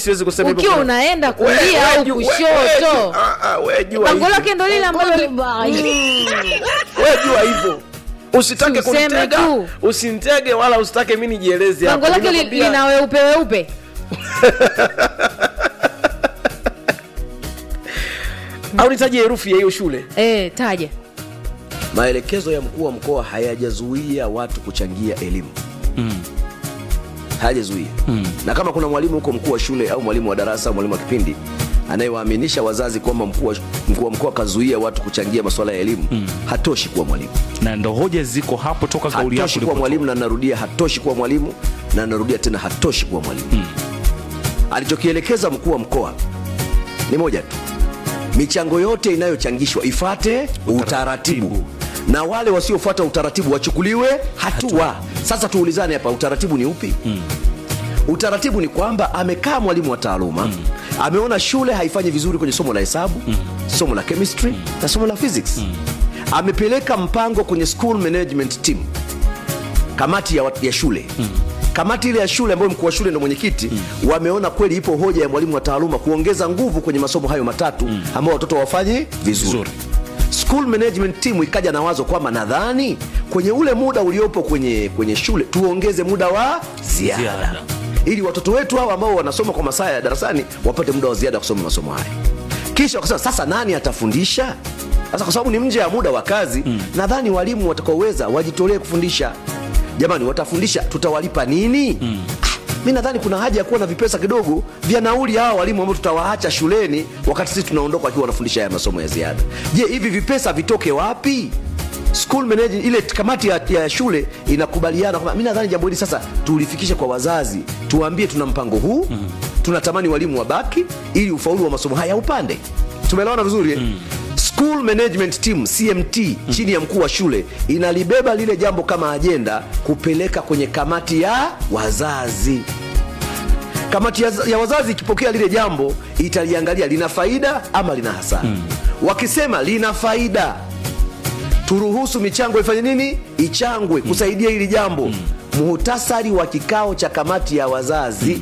siwezi kusema hivyo. Ukiwa unaenda kulia au kushoto. Wewe jua. Bango lake ndo lile ambalo wewe jua hivyo. Usitake kunitega, usinitege wala usitake mimi nijieleze hapo. Bango lake lina weupe. Au nitaje herufi ya hiyo shule? Taja. Maelekezo ya mkuu wa mkoa hayajazuia watu kuchangia elimu. Hayajazuia. Na kama kuna mwalimu huko, mkuu wa shule au mwalimu wa darasa au mwalimu wa kipindi anayewaaminisha wazazi kwamba mkuu wa mkoa kazuia watu kuchangia masuala ya elimu, hatoshi kuwa mwalimu. Na ndo hoja ziko hapo toka kauli yako. Hatoshi kuwa mwalimu, na narudia, hatoshi kuwa mwalimu, na narudia tena, hatoshi kuwa mwalimu. Alichokielekeza mkuu wa mkoa ni moja tu: michango yote inayochangishwa ifate utaratibu, na wale wasiofuata utaratibu wachukuliwe hatua. Sasa tuulizane hapa, utaratibu ni upi? Utaratibu ni kwamba amekaa mwalimu wa taaluma, ameona shule haifanyi vizuri kwenye somo la hesabu, somo la chemistry na somo la physics. Amepeleka mpango kwenye school management team, kamati ya shule. Kamati ile ya shule ambayo mkuu wa shule ndio mwenyekiti, wameona kweli ipo hoja ya mwalimu wa taaluma kuongeza nguvu kwenye masomo hayo matatu ambao watoto wafanye vizuri. School management team ikaja na wazo kwamba nadhani kwenye ule muda uliopo kwenye shule tuongeze muda wa ziada, ili watoto wetu hao ambao wanasoma kwa masaa ya darasani wapate muda wa ziada kusoma masomo haya. Kisha wakasema sasa nani atafundisha? Sasa kwa sababu ni nje ya muda wa kazi, nadhani walimu watakaoweza wajitolee kufundisha. Jamani, watafundisha, tutawalipa nini? Mimi nadhani kuna haja ya kuwa na vipesa kidogo vya nauli hawa walimu ambao tutawaacha shuleni wakati sisi tunaondoka wakiwa wanafundisha haya masomo ya ziada. Je, hivi vipesa vitoke wapi? School management ile kamati ya shule inakubaliana kwamba mimi nadhani jambo hili sasa tulifikishe kwa wazazi, tuambie tuna mpango huu, tunatamani walimu wabaki ili ufaulu wa masomo haya upande. Tumeelewana vizuri? School management team CMT chini ya mkuu wa shule inalibeba lile jambo kama ajenda kupeleka kwenye kamati ya wazazi. Kamati ya wazazi ikipokea lile jambo italiangalia lina faida ama lina hasara. Wakisema lina faida, turuhusu michango ifanye nini? Ichangwe kusaidia hili jambo. Muhtasari wa kikao cha kamati ya wazazi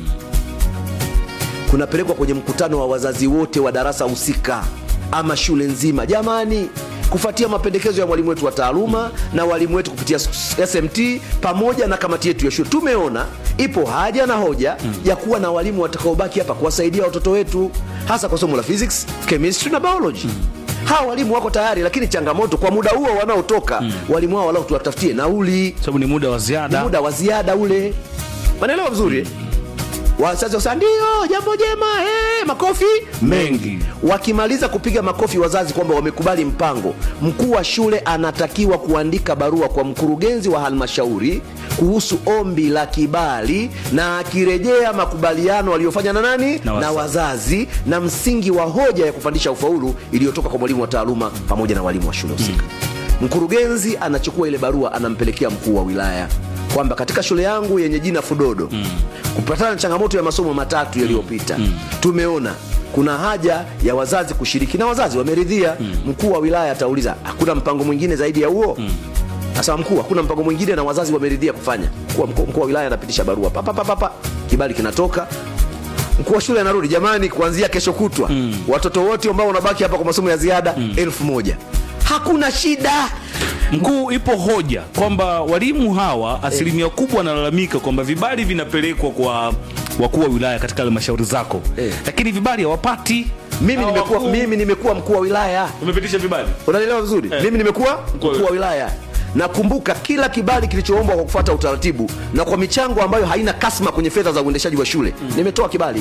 kunapelekwa kwenye mkutano wa wazazi wote wa darasa husika ama shule nzima. Jamani, kufuatia mapendekezo ya mwalimu wetu wa taaluma na walimu wetu kupitia SMT pamoja na kamati yetu ya shule, tumeona ipo haja na hoja ya kuwa na walimu watakaobaki hapa kuwasaidia watoto wetu, hasa kwa somo la physics, chemistry na biology. Hawa walimu wako tayari, lakini changamoto kwa muda huo wanaotoka, walimu hao walau tuwatafutie nauli, sababu ni muda wa ziada. Ni muda wa ziada ule. Manaelewa vizuri? Wazazi wasema ndio jambo jema, makofi mengi. Wakimaliza kupiga makofi wazazi kwamba wamekubali mpango, mkuu wa shule anatakiwa kuandika barua kwa mkurugenzi wa halmashauri kuhusu ombi la kibali, na akirejea makubaliano aliyofanya na nani? Na wazazi, na msingi wa hoja ya kupandisha ufaulu iliyotoka kwa mwalimu wa taaluma pamoja na walimu wa shule husika. Mkurugenzi anachukua ile barua, anampelekea mkuu wa wilaya kwamba katika shule yangu yenye jina Fudodo, kupatana na changamoto ya masomo matatu yaliyopita, tumeona kuna haja ya wazazi kushiriki, na wazazi wameridhia. Mkuu wa wilaya atauliza, hakuna mpango mwingine zaidi ya huo? Sasa mkuu, hakuna mpango mwingine na wazazi wameridhia kufanya. Mkuu wa wilaya anapitisha barua, kibali kinatoka. Mkuu wa shule anarudi, jamani, kuanzia kesho kutwa watoto wote ambao wanabaki hapa kwa masomo ya ziada 1000. Hakuna shida. Mkuu, ipo hoja kwamba walimu hawa asilimia kubwa wanalalamika kwamba vibali vinapelekwa kwa wakuu wa wilaya katika halmashauri zako, lakini vibali hawapati. Mimi nimekuwa mkuu wa wilaya. Umepitisha vibali? Unaelewa vizuri? Mimi nimekuwa mkuu wa wilaya. Nakumbuka kila kibali kilichoombwa kwa kufuata utaratibu na kwa michango ambayo haina kasma kwenye fedha za uendeshaji wa shule, nimetoa kibali.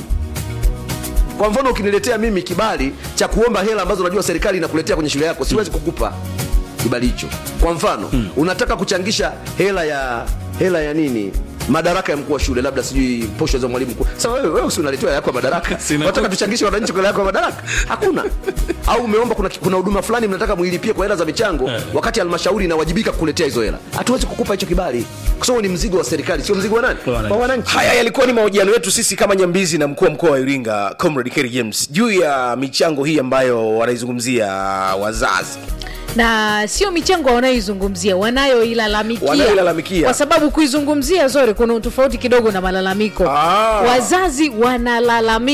Kwa mfano, ukiniletea mimi kibali cha kuomba hela ambazo unajua serikali inakuletea kwenye shule yako, siwezi kukupa kibali hicho. Kwa mfano, unataka kuchangisha hela ya nini? Madaraka ya mkuu wa shule, labda sijui posho za mwalimu mkuu. Sasa wewe unaletewa yako madaraka. Unataka tuchangishe wananchi kwa yako madaraka? Hakuna. Au umeomba kuna huduma fulani mnataka muilipie kwa hela za michango, wakati halmashauri inawajibika kukuletea hizo hela. Hatuwezi kukupa hicho kibali. Kwa sababu ni mzigo wa serikali, sio mzigo wa nani? Wa wananchi. Haya yalikuwa ni mahojiano yetu sisi kama Nyambizi na mkuu wa mkoa wa Iringa Comrade Kerry James juu ya michango hii ambayo wanaizungumzia wazazi. Na sio michango wanayoizungumzia, wanayoilalamikia. Kwa sababu kuizungumzia zote kuna tofauti kidogo na malalamiko. Wazazi wanalalamika.